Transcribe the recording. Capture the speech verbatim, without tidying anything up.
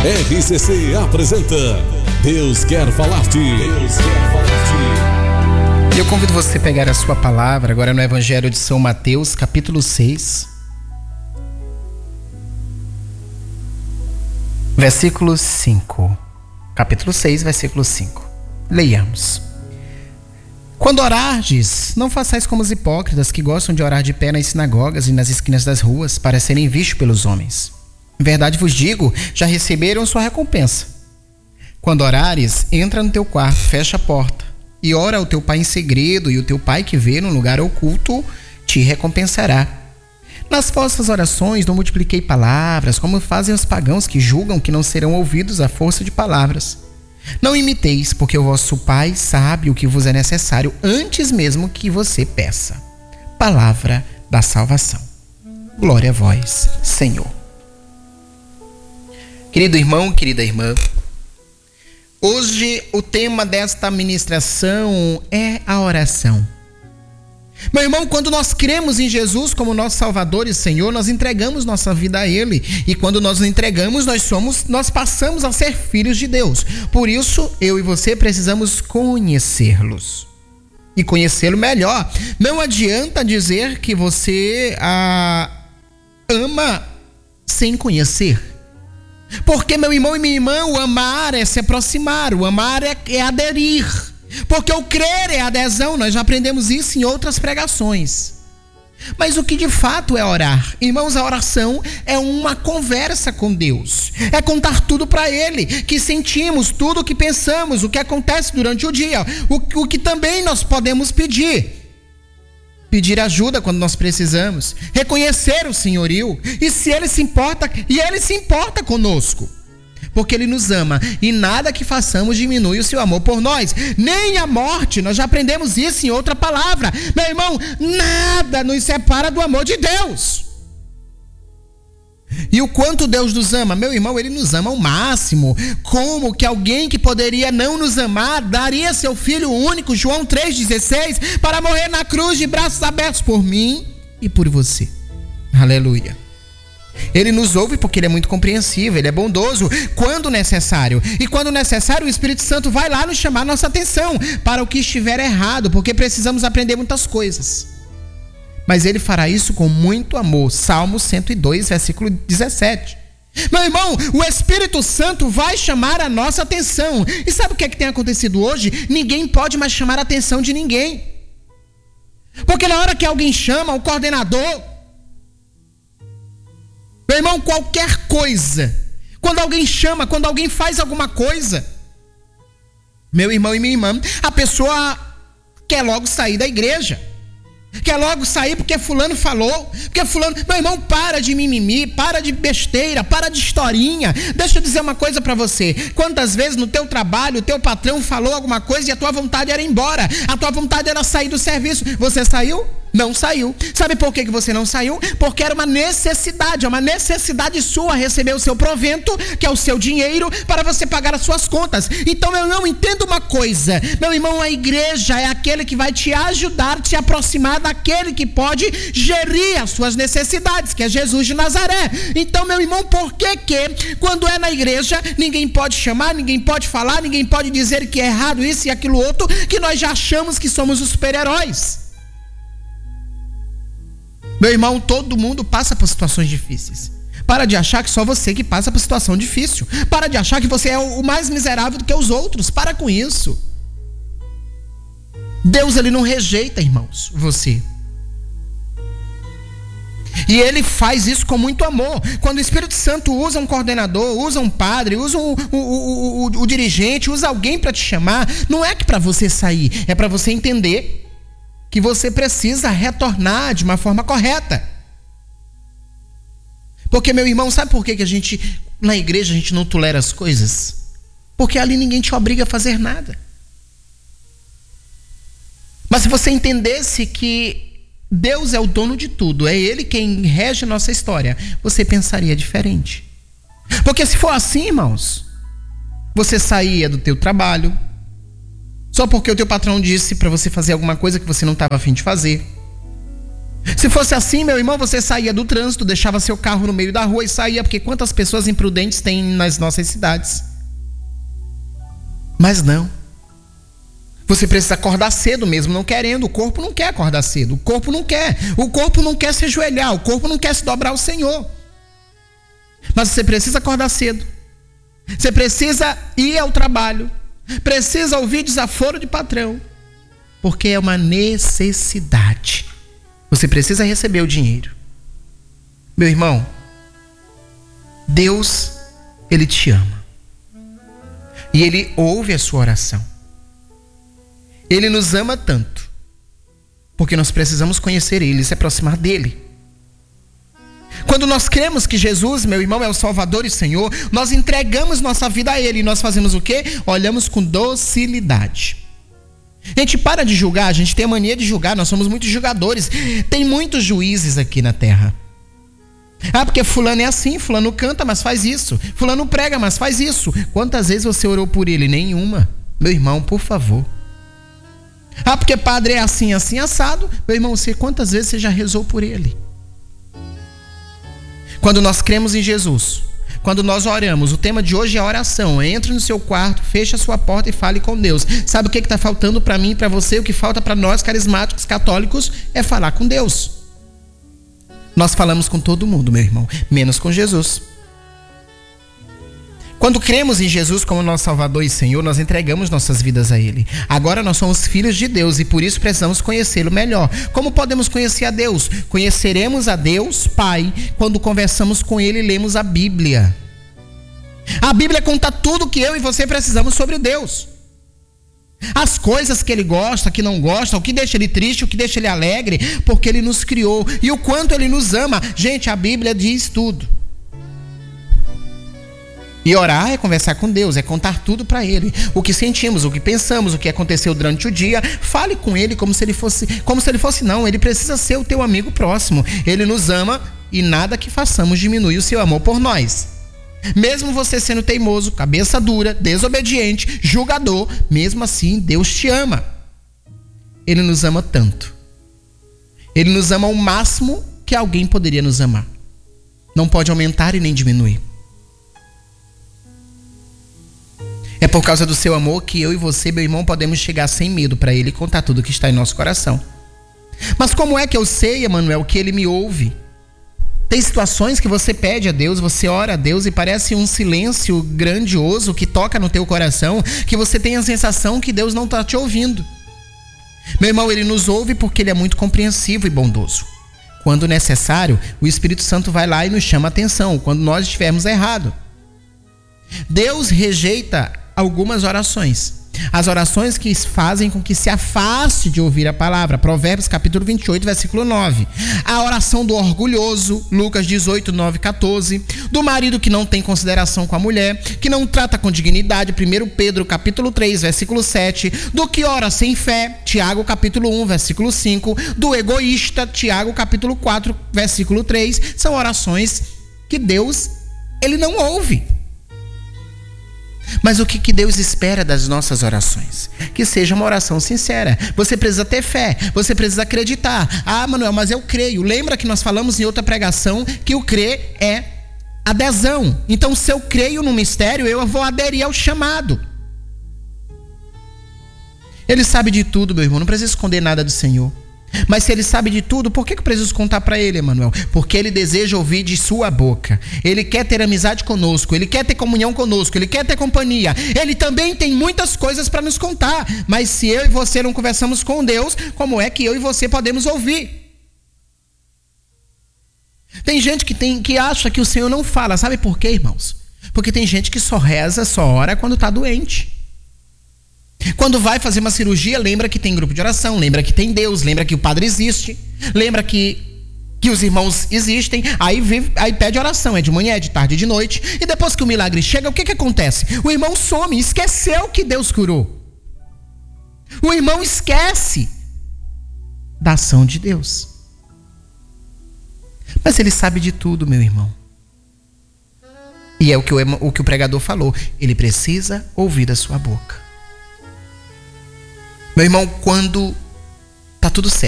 R C C apresenta Deus quer falar-te. Deus quer falar-te. E eu convido você a pegar a sua palavra agora no Evangelho de São Mateus, capítulo seis, versículo cinco. Capítulo seis, versículo cinco. Leiamos. Quando orardes, não façais como os hipócritas que gostam de orar de pé nas sinagogas e nas esquinas das ruas para serem vistos pelos homens. Em verdade vos digo, já receberam sua recompensa. Quando orares, entra no teu quarto, fecha a porta e ora ao teu pai em segredo, e o teu pai que vê no lugar oculto te recompensará. Nas vossas orações não multipliquei palavras, como fazem os pagãos que julgam que não serão ouvidos à força de palavras. Não imiteis, porque o vosso pai sabe o que vos é necessário antes mesmo que você peça. Palavra da salvação. Glória a vós, Senhor. Querido irmão, querida irmã, hoje o tema desta ministração é a oração. Meu irmão, quando nós cremos em Jesus como nosso Salvador e Senhor, nós entregamos nossa vida a Ele. E quando nós nos entregamos, nós somos, nós passamos a ser filhos de Deus. Por isso, eu e você precisamos conhecê-los. E conhecê-lo melhor. Não adianta dizer que você ah, ama sem conhecer. Porque, meu irmão e minha irmã, o amar é se aproximar, o amar é, é aderir. Porque o crer é adesão, nós já aprendemos isso em outras pregações. Mas o que de fato é orar? Irmãos, a oração é uma conversa com Deus. É contar tudo para Ele, que sentimos, tudo o que pensamos, o que acontece durante o dia, o, o que também nós podemos pedir. Pedir ajuda quando nós precisamos, reconhecer o senhorio, e se Ele se importa, e Ele se importa conosco, porque Ele nos ama, e nada que façamos diminui o seu amor por nós, nem a morte. Nós já aprendemos isso em outra palavra. Meu irmão, nada nos separa do amor de Deus. E o quanto Deus nos ama, meu irmão, Ele nos ama ao máximo. Como que alguém que poderia não nos amar daria seu Filho único, João três dezesseis, para morrer na cruz de braços abertos por mim e por você? Aleluia. Ele nos ouve porque Ele é muito compreensível, Ele é bondoso quando necessário. E quando necessário, o Espírito Santo vai lá nos chamar nossa atenção para o que estiver errado, porque precisamos aprender muitas coisas. Mas Ele fará isso com muito amor. Salmo cento e dois, versículo dezessete. Meu irmão, o Espírito Santo vai chamar a nossa atenção. E sabe o que é que tem acontecido hoje? Ninguém pode mais chamar a atenção de ninguém. Porque na hora que alguém chama, o coordenador, meu irmão, qualquer coisa, quando alguém chama, quando alguém faz alguma coisa, meu irmão e minha irmã, a pessoa quer logo sair da igreja. Quer logo sair porque fulano falou, porque fulano... Meu irmão, para de mimimi, para de besteira, para de historinha. Deixa eu dizer uma coisa pra você. Quantas vezes no teu trabalho, o teu patrão falou alguma coisa e a tua vontade era ir embora, a tua vontade era sair do serviço. Você saiu? Não saiu. Sabe por que que você não saiu? Porque era uma necessidade, é uma necessidade sua receber o seu provento, que é o seu dinheiro, para você pagar as suas contas. Então, meu irmão, entenda uma coisa. Meu irmão, a igreja é aquele que vai te ajudar, te aproximar daquele que pode gerir as suas necessidades, que é Jesus de Nazaré. Então, meu irmão, por que que quando é na igreja, ninguém pode chamar, ninguém pode falar, ninguém pode dizer que é errado isso e aquilo outro, que nós já achamos que somos os super-heróis? Meu irmão, todo mundo passa por situações difíceis. Para de achar que só você que passa por situação difícil. Para de achar que você é o mais miserável do que os outros. Para com isso. Deus, Ele não rejeita, irmãos, você. E Ele faz isso com muito amor. Quando o Espírito Santo usa um coordenador, usa um padre, usa o, o, o, o, o dirigente, usa alguém para te chamar, não é que para você sair, é para você entender que você precisa retornar de uma forma correta. Porque, meu irmão, sabe por que que a gente, na igreja, a gente não tolera as coisas? Porque ali ninguém te obriga a fazer nada. Mas se você entendesse que Deus é o dono de tudo, é Ele quem rege a nossa história, você pensaria diferente. Porque se for assim, irmãos, você saía do teu trabalho, só porque o teu patrão disse para você fazer alguma coisa que você não estava a fim de fazer. Se fosse assim, meu irmão, você saía do trânsito, deixava seu carro no meio da rua e saía, porque quantas pessoas imprudentes tem nas nossas cidades? Mas não. Você precisa acordar cedo mesmo não querendo. O corpo não quer acordar cedo. O corpo não quer. O corpo não quer se ajoelhar. O corpo não quer se dobrar ao Senhor. Mas você precisa acordar cedo. Você precisa ir ao trabalho. Precisa ouvir desaforo de patrão. Porque é uma necessidade. Você precisa receber o dinheiro. Meu irmão, Deus, Ele te ama. E Ele ouve a sua oração. Ele nos ama tanto, porque nós precisamos conhecer Ele e se aproximar dEle. Quando nós cremos que Jesus, meu irmão, é o Salvador e Senhor, nós entregamos nossa vida a Ele. E nós fazemos o quê? Olhamos com docilidade. A gente para de julgar, a gente tem a mania de julgar, nós somos muitos julgadores. Tem muitos juízes aqui na terra. Ah, porque fulano é assim, fulano canta, mas faz isso. Fulano prega, mas faz isso. Quantas vezes você orou por ele? Nenhuma. Meu irmão, por favor. Ah, porque padre é assim, assim, assado. Meu irmão, você, quantas vezes você já rezou por ele? Quando nós cremos em Jesus, quando nós oramos, o tema de hoje é oração. Entre no seu quarto, feche a sua porta e fale com Deus. Sabe o que está faltando para mim e para você? O que falta para nós carismáticos católicos é falar com Deus. Nós falamos com todo mundo, meu irmão, menos com Jesus. Quando cremos em Jesus como nosso Salvador e Senhor, nós entregamos nossas vidas a Ele. Agora nós somos filhos de Deus e por isso precisamos conhecê-lo melhor. Como podemos conhecer a Deus? Conheceremos a Deus, Pai, quando conversamos com Ele e lemos a Bíblia. A Bíblia conta tudo que eu e você precisamos sobre Deus. As coisas que Ele gosta, que não gosta, o que deixa Ele triste, o que deixa Ele alegre, porque Ele nos criou e o quanto Ele nos ama. Gente, a Bíblia diz tudo. E orar é conversar com Deus, é contar tudo para Ele. O que sentimos, o que pensamos, o que aconteceu durante o dia. Fale com Ele como se Ele fosse, como se Ele fosse não. Ele precisa ser o teu amigo próximo. Ele nos ama e nada que façamos diminui o seu amor por nós. Mesmo você sendo teimoso, cabeça dura, desobediente, julgador, mesmo assim Deus te ama. Ele nos ama tanto. Ele nos ama o máximo que alguém poderia nos amar. Não pode aumentar e nem diminuir. É por causa do seu amor que eu e você, meu irmão, podemos chegar sem medo para Ele e contar tudo que está em nosso coração. Mas como é que eu sei, Emanuel, que Ele me ouve? Tem situações que você pede a Deus, você ora a Deus e parece um silêncio grandioso que toca no teu coração, que você tem a sensação que Deus não está te ouvindo. Meu irmão, Ele nos ouve porque Ele é muito compreensivo e bondoso. Quando necessário, o Espírito Santo vai lá e nos chama a atenção, quando nós estivermos errados. Deus rejeita algumas orações. As orações que fazem com que se afaste de ouvir a palavra. Provérbios capítulo vinte e oito, versículo nove. A oração do orgulhoso, Lucas dezoito, nove, quatorze. Do marido que não tem consideração com a mulher, que não trata com dignidade, primeiro Pedro capítulo três, versículo sete. Do que ora sem fé, Tiago capítulo um, versículo cinco. Do egoísta, Tiago capítulo quatro, versículo três. São orações que Deus, Ele não ouve. Mas o que, que Deus espera das nossas orações? Que seja uma oração sincera. Você precisa ter fé, você precisa acreditar. Ah, Manuel, mas eu creio. Lembra que nós falamos em outra pregação que o crer é adesão. Então, se eu creio no mistério, eu vou aderir ao chamado. Ele sabe de tudo, meu irmão, não precisa esconder nada do Senhor. Mas se Ele sabe de tudo, por que eu preciso contar para Ele, Emanuel? Porque Ele deseja ouvir de sua boca. Ele quer ter amizade conosco, Ele quer ter comunhão conosco, Ele quer ter companhia. Ele também tem muitas coisas para nos contar. Mas se eu e você não conversamos com Deus, como é que eu e você podemos ouvir? Tem gente que, tem, que acha que o Senhor não fala. Sabe por quê, irmãos? Porque tem gente que só reza, só ora quando está doente. Quando vai fazer uma cirurgia, lembra que tem grupo de oração, lembra que tem Deus, lembra que o padre existe, lembra que, que os irmãos existem, aí, vive, aí pede oração, é de manhã, é de tarde, é de noite, e depois que o milagre chega, o que que acontece? O irmão some, esqueceu que Deus curou. O irmão esquece da ação de Deus. Mas Ele sabe de tudo, meu irmão. E é o que o, o, que o pregador falou, Ele precisa ouvir da sua boca. Meu irmão, quando tá tudo certo,